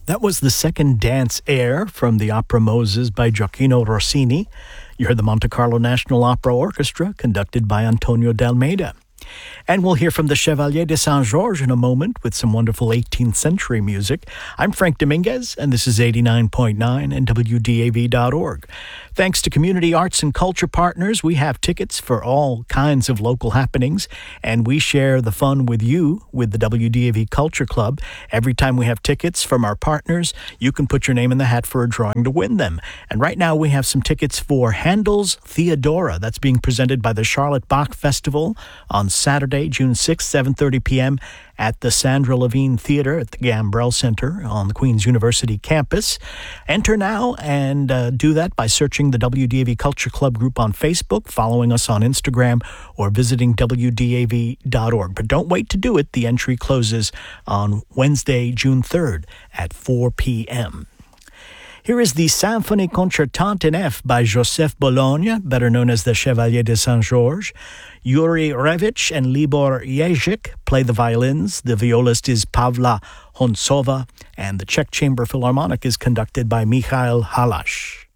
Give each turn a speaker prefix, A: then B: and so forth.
A: That was the second dance air from the opera Moses by Gioacchino Rossini. You heard the Monte Carlo National Opera Orchestra, conducted by Antonio D'Almeida. And we'll hear from the Chevalier de Saint-Georges in a moment with some wonderful 18th century music. I'm Frank Dominguez, and this is 89.9 and WDAV.org. Thanks to community arts and culture partners, we have tickets for all kinds of local happenings, and we share the fun with you with the WDAV Culture Club. Every time we have tickets from our partners, you can put your name in the hat for a drawing to win them. And right now we have some tickets for Handel's Theodora. That's being presented by the Charlotte Bach Festival on Saturday, June 6th, 7:30 p.m. at the Sandra Levine Theater at the Gambrell Center on the Queen's University campus. Enter now and do that by searching the WDAV Culture Club group on Facebook, following us on Instagram, or visiting WDAV.org. But don't wait to do it. The entry closes on Wednesday, June 3rd at 4 p.m. Here is the Symphonie Concertante in F by Joseph Bologna, better known as the Chevalier de Saint-Georges. Yuri Revich and Libor Jezik play the violins. The violist is Pavla Hontsova, and the Czech Chamber Philharmonic is conducted by Mikhail Halash.